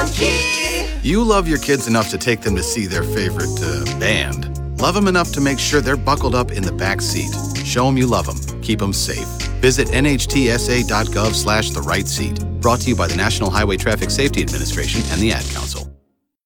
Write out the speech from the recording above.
key. You love your kids enough to take them to see their favorite band. Love them enough to make sure they're buckled up in the back seat. Show them you love them. Keep them safe. Visit nhtsa.gov/the right seat. Brought to you by the National Highway Traffic Safety Administration and the Ad Council.